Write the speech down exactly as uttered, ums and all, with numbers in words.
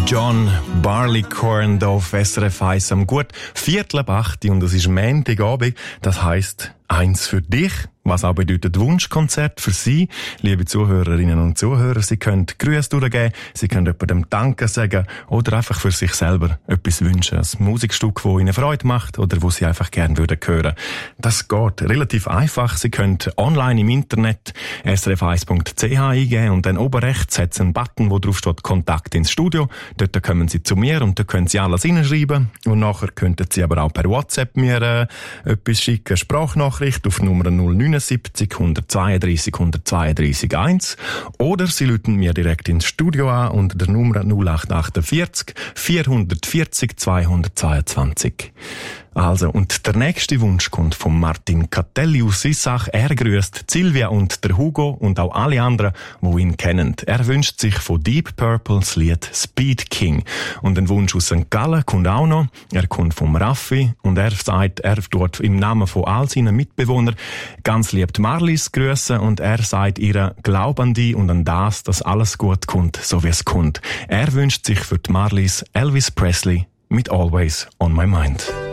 John Barleycorn hier auf S R F eins am gut Viertel ab acht und es ist Montagabend. Das heisst, eins für dich. Was auch bedeutet Wunschkonzert für Sie, liebe Zuhörerinnen und Zuhörer. Sie können Grüße durchgeben, Sie können jemandem Danke sagen oder einfach für sich selber etwas wünschen. Ein Musikstück, das Ihnen Freude macht oder wo Sie einfach gerne würden hören. Das geht relativ einfach. Sie können online im Internet s r f eins punkt c h eingeben und dann oben rechts hat es einen Button, wo drauf steht Kontakt ins Studio. Dort kommen Sie zu mir und da können Sie alles hineinschreiben. Und nachher könnten Sie aber auch per WhatsApp mir äh, etwas schicken, Sprachnachricht auf Nummer null neun siebzig, hundertzweiunddreissig, hundertzweiunddreissig eins. Oder Sie rufen mir direkt ins Studio an unter der Nummer null acht achtundvierzig, vierhundertvierzig, zweihundertzweiundzwanzig. Also, und der nächste Wunsch kommt von Martin Catelli aus Sissach. Er grüßt Silvia und der Hugo und auch alle anderen, die ihn kennen. Er wünscht sich von Deep Purple das Lied Speed King. Und ein Wunsch aus Sankt Gallen kommt auch noch. Er kommt vom Raffi und er sagt, er dort im Namen von all seinen Mitbewohnern ganz lieb die Marlies grüßen und er sagt ihr, glaub an die und an das, dass alles gut kommt, so wie es kommt. Er wünscht sich für die Marlies Elvis Presley mit Always on My Mind.